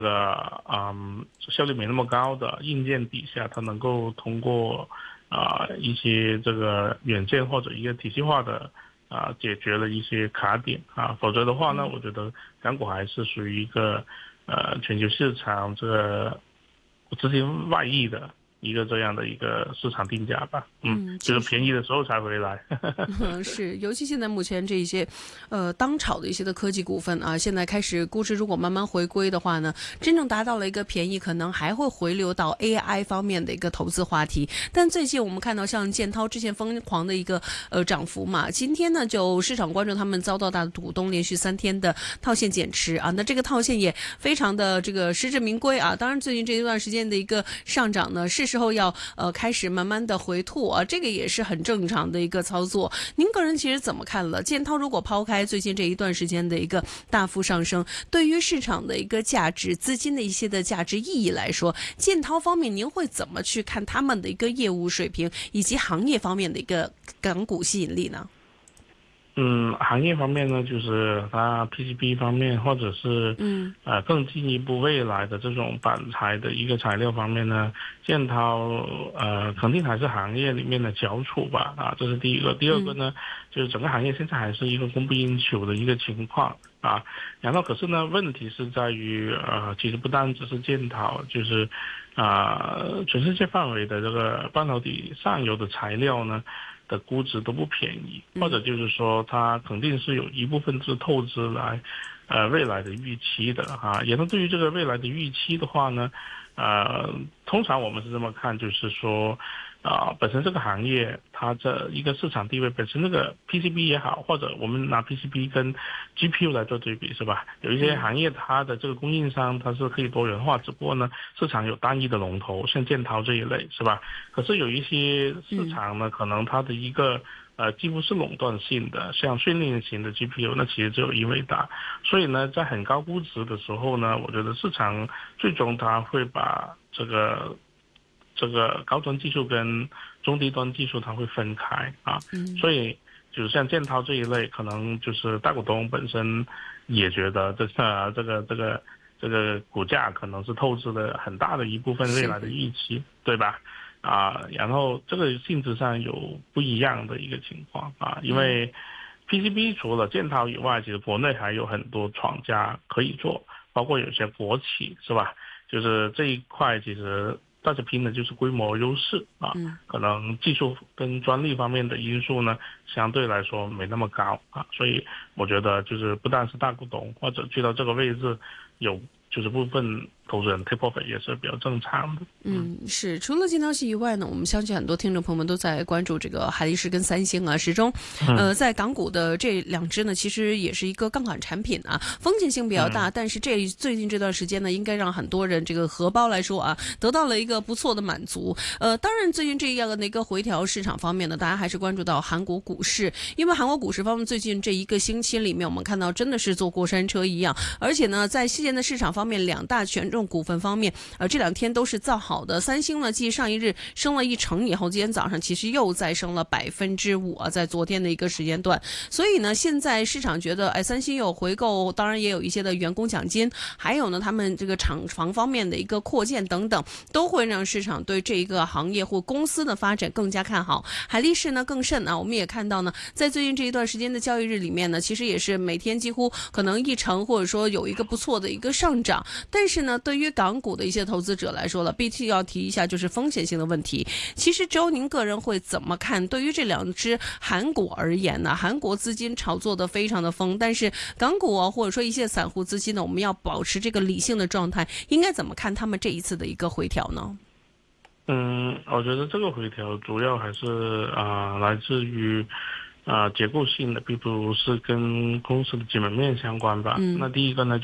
效率没那么高的硬件底下，它能够通过一些这个软件或者一个体系化的解决了一些卡点否则的话呢，我觉得港股还是属于一个全球市场这个资金外溢的一个这样的一个市场定价吧，就是便宜的时候才回来。 是，尤其现在目前这一些，当炒的一些的科技股份啊，现在开始估值如果慢慢回归的话呢，真正达到了一个便宜，可能还会回流到 AI 方面的一个投资话题。但最近我们看到像建滔之前疯狂的一个涨幅嘛，今天呢就市场关注他们遭到大股东连续3天的套现减持啊，那这个套现也非常的这个实至名归啊。当然最近这一段时间的一个上涨呢，是时候要开始慢慢的回吐啊，这个也是很正常的一个操作。您个人其实怎么看了？建滔如果抛开最近这一段时间的一个大幅上升，对于市场的一个价值、资金的一些的价值意义来说，建滔方面您会怎么去看他们的一个业务水平以及行业方面的一个港股吸引力呢？ 行业方面呢，就是它 PCB 方面，或者是更进一步未来的这种板材的一个材料方面呢，建滔肯定还是行业里面的翘楚吧这是第一个。第二个呢，就是整个行业现在还是一个供不应求的一个情况然后可是呢，问题是在于其实不单只是建滔，就是全世界范围的这个半导体上游的材料呢的估值都不便宜，或者就是说它肯定是有一部分是透支来未来的预期的然后对于这个未来的预期的话呢，通常我们是这么看，就是说本身这个行业它的一个市场地位，本身这个 PCB 也好，或者我们拿 PCB 跟 GPU 来做对比是吧？有一些行业它的这个供应商它是可以多元化，只不过呢市场有单一的龙头，像建滔这一类是吧？可是有一些市场呢，可能它的一个几乎是垄断性的，像训练型的 GPU 那其实只有一位大，所以呢在很高估值的时候呢，我觉得市场最终它会把这个高端技术跟中低端技术它会分开所以就是像建滔这一类，可能就是大股东本身也觉得这个股价可能是透支了很大的一部分未来的预期，对吧？然后这个性质上有不一样的一个情况因为 PCB 除了建滔以外，其实国内还有很多厂家可以做，包括有些国企是吧？就是这一块其实大家拼的就是规模优势可能技术跟专利方面的因素呢，相对来说没那么高所以我觉得就是不但是大股东或者去到这个位置有就是部分投资人 take profit 也是比较正常的。 是。除了建滔系以外呢，我们相信很多听众朋友们都在关注这个海力士跟三星始终在港股的这2只呢，其实也是一个杠杆产品风险性比较大，但是最近这段时间呢，应该让很多人这个荷包来说得到了一个不错的满足。当然最近这样的一个回调市场方面呢，大家还是关注到韩国股市，因为韩国股市方面最近这1个星期里面，我们看到真的是坐过山车一样，而且呢，在现在的市场方面，2大权重股份方面，这2天都是造好的。三星呢，继上一日升了1成以后，今天早上其实又再升了5%在昨天的一个时间段。所以呢，现在市场觉得，三星有回购，当然也有一些的员工奖金，还有呢，他们这个厂房方面的一个扩建等等，都会让市场对这一个行业或公司的发展更加看好。海力士呢更甚我们也看到呢，在最近这一段时间的交易日里面呢，其实也是每天几乎可能1成，或者说有一个不错的一个上涨。但是呢，对于港股的一些投资者来说了，必须要提一下就是风险性的问题。其实只有您个人会怎么看？对于这2只韩股而言呢，韩国资金炒作的非常的疯，但是港股或者说一些散户资金呢，我们要保持这个理性的状态，应该怎么看他们这一次的一个回调呢？ 我觉得这个回调主要还是来自于结构性的，并不是跟公司的基本面相关吧。那第一个呢，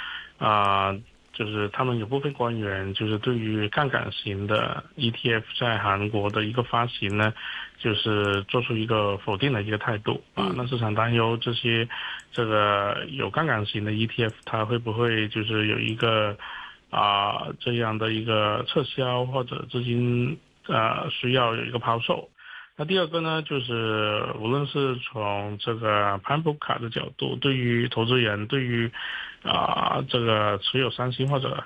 就是他们有部分官员就是对于杠杆型的 ETF 在韩国的一个发行呢，就是做出一个否定的一个态度那市场担忧这个有杠杆型的 ETF 它会不会就是有一个这样的一个撤销或者资金需要有一个抛售。 那第二个呢，就是无论是从这个盘补卡的角度，对于投资人，对于这个持有三星或者